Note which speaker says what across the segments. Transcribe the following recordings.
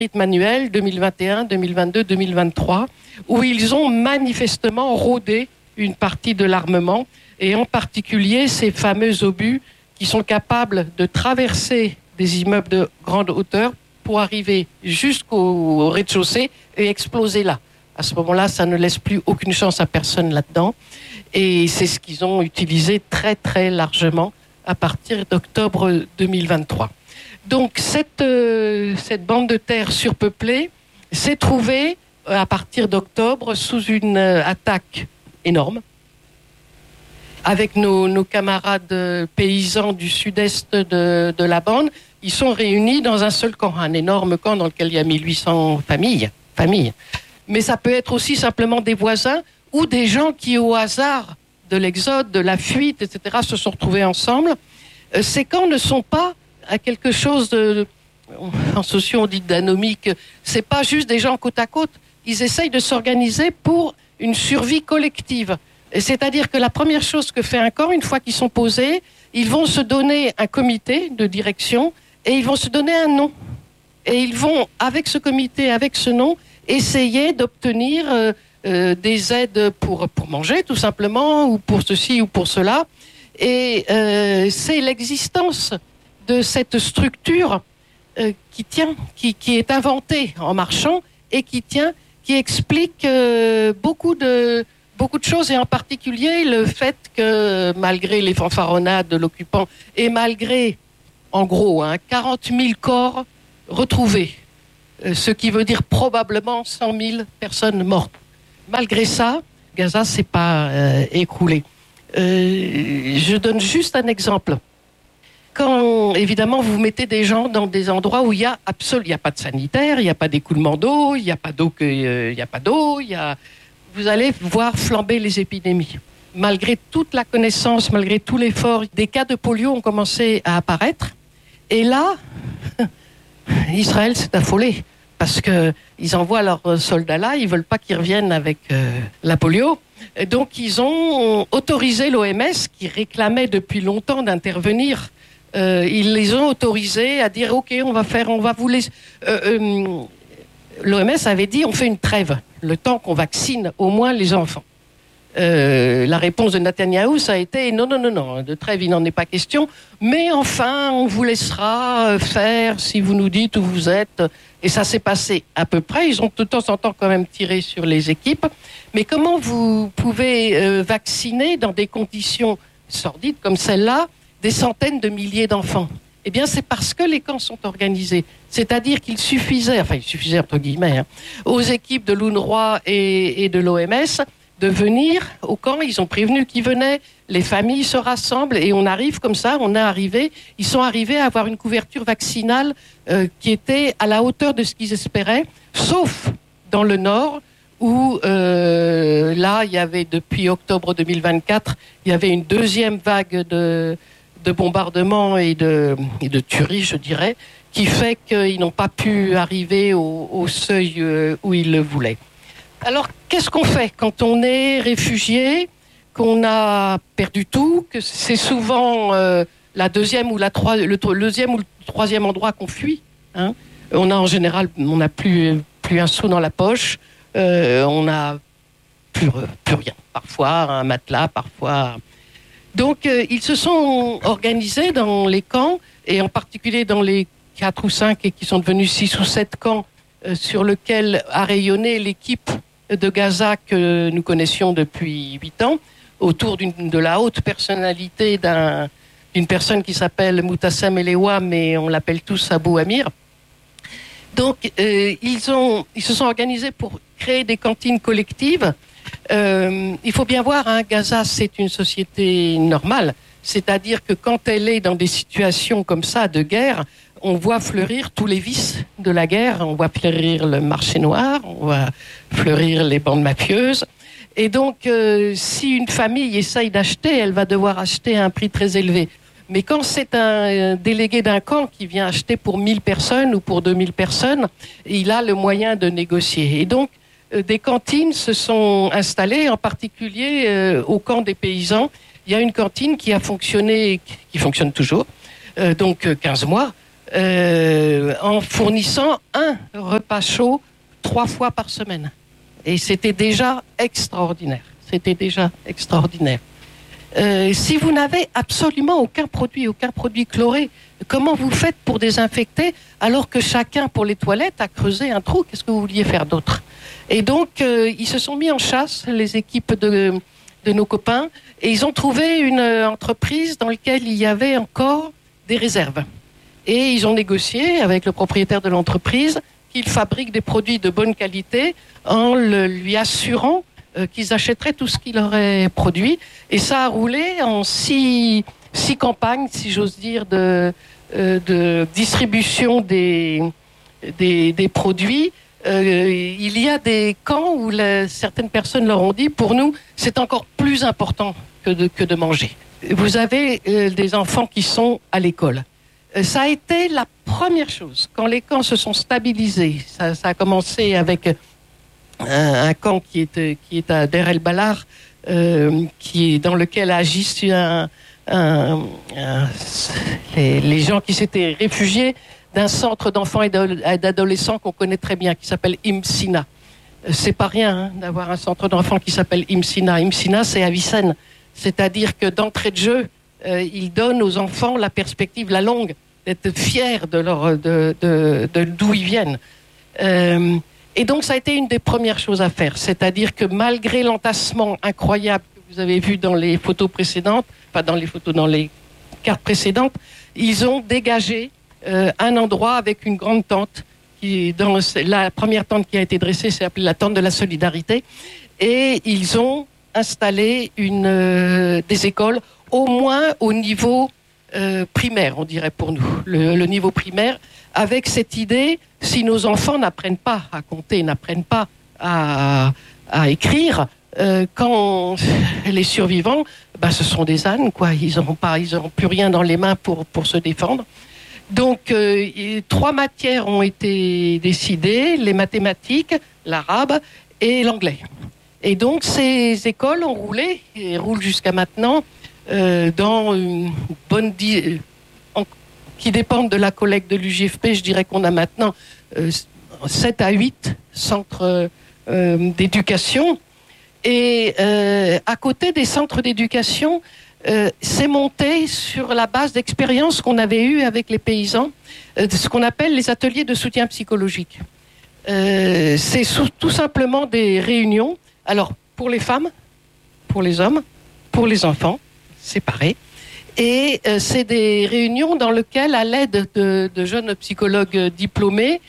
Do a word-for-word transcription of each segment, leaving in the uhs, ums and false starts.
Speaker 1: rythme annuel deux mille vingt et un, deux mille vingt-deux, deux mille vingt-trois, où ils ont manifestement rodé une partie de l'armement, et en particulier ces fameux obus qui sont capables de traverser des immeubles de grande hauteur pour arriver jusqu'au rez-de-chaussée et exploser là. À ce moment-là, ça ne laisse plus aucune chance à personne là-dedans. Et c'est ce qu'ils ont utilisé très très largement à partir d'octobre deux mille vingt-trois. Donc cette, euh, cette bande de terre surpeuplée s'est trouvée à partir d'octobre sous une euh, attaque énorme, avec nos, nos camarades paysans du sud-est de, de la bande. Ils sont réunis dans un seul camp, un énorme camp dans lequel il y a mille huit cents familles. familles. Mais ça peut être aussi simplement des voisins ou des gens qui, au hasard de l'exode, de la fuite, et cetera, se sont retrouvés ensemble. Ces camps ne sont pas à quelque chose de... En socio, on dit d'anomique. C'est pas juste des gens côte à côte. Ils essayent de s'organiser pour une survie collective. C'est-à-dire que la première chose que fait un camp, une fois qu'ils sont posés, ils vont se donner un comité de direction et ils vont se donner un nom. Et ils vont, avec ce comité, avec ce nom, essayer d'obtenir euh, euh, des aides pour, pour manger, tout simplement, ou pour ceci ou pour cela. Et euh, c'est l'existence de cette structure euh, qui tient, qui, qui est inventée en marchant et qui tient, qui explique euh, beaucoup de... beaucoup de choses, et en particulier le fait que, malgré les fanfaronnades de l'occupant, et malgré, en gros, hein, quarante mille corps retrouvés, euh, ce qui veut dire probablement cent mille personnes mortes. Malgré ça, Gaza s'est pas euh, écroulé. Euh, je donne juste un exemple. Quand, évidemment, vous mettez des gens dans des endroits où il y a absolument, il n'y a pas de sanitaire, il n'y a pas d'écoulement d'eau, il n'y a pas d'eau, que, euh, il n'y a pas d'eau, il y a... vous allez voir flamber les épidémies. Malgré toute la connaissance, malgré tout l'effort, des cas de polio ont commencé à apparaître. Et là, Israël s'est affolé parce qu'ils envoient leurs soldats là, ils ne veulent pas qu'ils reviennent avec euh, la polio. Et donc, ils ont autorisé l'O M S, qui réclamait depuis longtemps d'intervenir. Euh, ils les ont autorisés à dire « Ok, on va faire, on va vous laisser... Euh, » euh, L'O M S avait dit on fait une trêve, le temps qu'on vaccine au moins les enfants. Euh, la réponse de Netanyahou, ça a été non, non, non, non, de trêve, il n'en est pas question, mais enfin, on vous laissera faire si vous nous dites où vous êtes. Et ça s'est passé à peu près. Ils ont de temps en temps quand même tiré sur les équipes. Mais comment vous pouvez euh, vacciner dans des conditions sordides comme celle-là des centaines de milliers d'enfants ? Eh bien, c'est parce que les camps sont organisés. C'est-à-dire qu'il suffisait, enfin, il suffisait entre guillemets, hein, aux équipes de l'UNRWA et, et de l'O M S de venir au camp. Ils ont prévenu qu'ils venaient, les familles se rassemblent et on arrive comme ça, on est arrivé, ils sont arrivés à avoir une couverture vaccinale euh, qui était à la hauteur de ce qu'ils espéraient, sauf dans le Nord, où euh, là, il y avait depuis octobre deux mille vingt-quatre, il y avait une deuxième vague de... de bombardements et de, et de tueries, je dirais, qui fait qu'ils n'ont pas pu arriver au, au seuil où ils le voulaient. Alors, qu'est-ce qu'on fait quand on est réfugié, qu'on a perdu tout, que c'est souvent euh, la deuxième ou la trois, le, le deuxième ou le troisième endroit qu'on fuit, hein. On a en général, on n'a plus, plus un sou dans la poche, euh, on n'a plus, plus rien. Parfois un matelas, parfois... Donc, euh, ils se sont organisés dans les camps, et en particulier dans les quatre ou cinq, et qui sont devenus six ou sept camps, euh, sur lesquels a rayonné l'équipe de Gaza que nous connaissions depuis huit ans, autour d'une, de la haute personnalité d'un, d'une personne qui s'appelle Moutassem Elewa, mais on l'appelle tous Abou Amir. Donc, euh, ils, ont, ils se sont organisés pour créer des cantines collectives. Euh, il faut bien voir, hein, Gaza, c'est une société normale. C'est-à-dire que quand elle est dans des situations comme ça de guerre, on voit fleurir tous les vices de la guerre. On voit fleurir le marché noir, on voit fleurir les bandes mafieuses. Et donc, euh, si une famille essaye d'acheter, elle va devoir acheter à un prix très élevé. Mais quand c'est un délégué d'un camp qui vient acheter pour mille personnes ou pour deux mille personnes, il a le moyen de négocier. Et donc, des cantines se sont installées, en particulier euh, au camp des paysans. Il y a une cantine qui a fonctionné, qui fonctionne toujours, euh, donc quinze mois, euh, en fournissant un repas chaud trois fois par semaine. Et c'était déjà extraordinaire. C'était déjà extraordinaire. Euh, si vous n'avez absolument aucun produit, aucun produit chloré, comment vous faites pour désinfecter alors que chacun pour les toilettes a creusé un trou? Qu'est-ce que vous vouliez faire d'autre? Et donc, euh, ils se sont mis en chasse, les équipes de, de nos copains, et ils ont trouvé une entreprise dans laquelle il y avait encore des réserves. Et ils ont négocié avec le propriétaire de l'entreprise qu'il fabrique des produits de bonne qualité en le, lui assurant euh, qu'ils achèteraient tout ce qu'il aurait produit. Et ça a roulé en six, six campagnes, si j'ose dire, de, euh, de distribution des, des, des produits. Euh, il y a des camps où la, certaines personnes leur ont dit, pour nous, c'est encore plus important que de, que de manger. Vous avez euh, des enfants qui sont à l'école. Euh, ça a été la première chose. Quand les camps se sont stabilisés, ça, ça a commencé avec un, un camp qui est, qui est à Der El Balar, euh, qui est, dans lequel agissent un, un, un, les, les gens qui s'étaient réfugiés d'un centre d'enfants et d'adolescents qu'on connaît très bien, qui s'appelle IMSINA. C'est pas rien hein, d'avoir un centre d'enfants qui s'appelle IMSINA. IMSINA, c'est à Vicenne. C'est-à-dire que d'entrée de jeu, euh, ils donnent aux enfants la perspective, la longue, d'être fiers de leur, de, de, de, d'où ils viennent. Euh, et donc, ça a été une des premières choses à faire. C'est-à-dire que malgré l'entassement incroyable que vous avez vu dans les photos précédentes, pas dans les photos, dans les cartes précédentes, ils ont dégagé Euh, un endroit avec une grande tente. Qui, dans la première tente qui a été dressée, c'est appelée la tente de la solidarité. Et ils ont installé une, euh, des écoles, au moins au niveau euh, primaire, on dirait pour nous, le, le niveau primaire, avec cette idée, si nos enfants n'apprennent pas à compter, n'apprennent pas à, à écrire, euh, quand les survivants, ben, ce sont des ânes, quoi. Ils n'auront pas, ils n'auront plus rien dans les mains pour, pour se défendre. Donc, euh, trois matières ont été décidées, les mathématiques, l'arabe et l'anglais. Et donc, ces écoles ont roulé, et roulent jusqu'à maintenant, euh, dans une bonne... Di- en, qui dépendent de la collecte de l'U J F P, je dirais qu'on a maintenant euh, sept à huit centres euh, d'éducation. Et euh, à côté des centres d'éducation, Euh, c'est monté sur la base d'expériences qu'on avait eues avec les paysans, euh, de ce qu'on appelle les ateliers de soutien psychologique. Euh, c'est sou- tout simplement des réunions, alors pour les femmes, pour les hommes, pour les enfants, séparés. Et euh, c'est des réunions dans lesquelles, à l'aide de, de jeunes psychologues diplômés,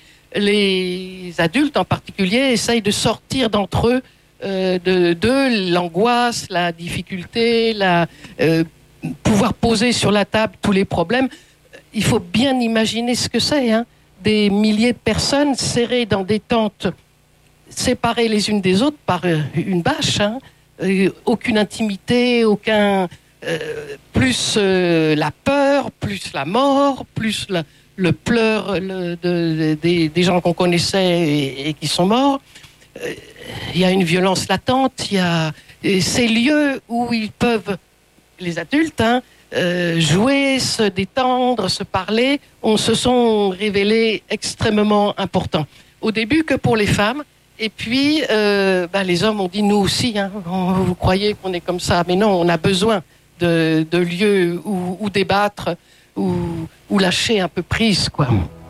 Speaker 1: les adultes en particulier essayent de sortir d'entre eux Euh, de, de l'angoisse, la difficulté, la, euh, pouvoir poser sur la table tous les problèmes. Il faut bien imaginer ce que c'est, hein. Des milliers de personnes serrées dans des tentes, séparées les unes des autres par euh, une bâche, hein. Euh, aucune intimité, aucun... Euh, plus euh, la peur, plus la mort, plus la, le pleur le, de, de, des, des gens qu'on connaissait et, et qui sont morts. Euh, il y a une violence latente, il y a ces lieux où ils peuvent, les adultes, hein, euh, jouer, se détendre, se parler, on se sont révélés extrêmement importants. Au début que pour les femmes, et puis euh, ben, les hommes ont dit nous aussi, hein, vous croyez qu'on est comme ça, mais non, on a besoin de, de lieux où, où débattre, où, où lâcher un peu prise, quoi.